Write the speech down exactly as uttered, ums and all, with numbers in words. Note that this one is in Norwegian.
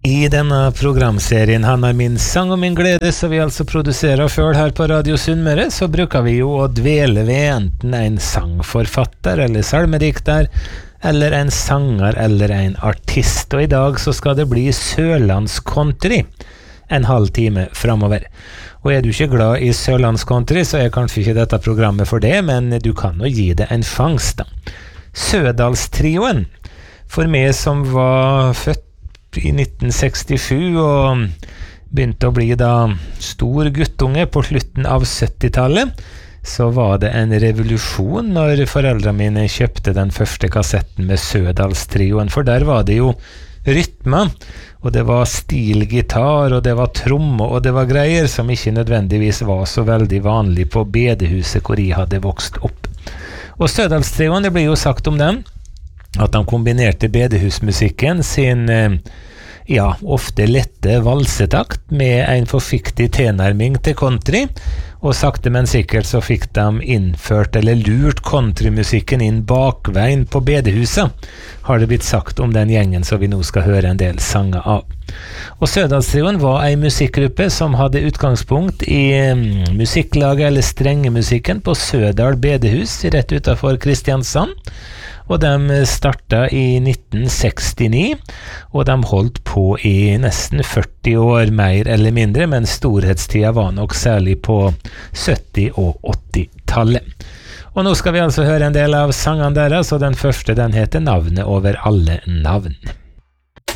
I denne programserien Han er min sang og min glede, så vi altså produserer selv her på Radio Sunnmøre, så bruker vi jo å dvele ved enten en sangforfatter eller salmedikter, eller en sanger eller en artist. Og i dag så skal det bli Sørlandscountry en halv time fremover. Og er du ikke glad i Sørlandscountry, så er kanskje ikke dette programmet for det, men du kan jo gi det en fangst da. Sødalstrioen, for meg som var født i nitten sekstisju og begynte å bli da stor guttunge på slutten av syttitallet, så var det en revolusjon når foreldrene mine kjøpte den første kassetten med Sødalstrioen, for der var det jo rytme, og det var stilgitar, og det var tromme, og det var greier som ikke nødvendigvis var så veldig vanlig på bedehuset hvor jeg hadde vokst opp. Og Sødalstrioen, det blir jo sagt om dem, at han kombinerte bedehusmusikken sin, ja, ofte lette valsetakt med en forsiktig tilnærming til country, og sakte men sikkert så fikk de innført eller lurt countrymusikken inn bakveien på bedehuset, har det blitt sagt om den gjengen som vi nå skal høre en del sanger av. Og Sødalstrioen var en musikkgruppe som hadde utgangspunkt i musikklaget eller strengemusikken på Sødal bedehus rett utenfor Kristiansand, og de startet i nitten sekstini, og de holdt på i nesten førti år, mer eller mindre, men storhetstida var nok særlig på sytti- og åtti-tallet. Og nå skal vi altså høre en del av sangene deres, og den første den heter Navnet over alle navn.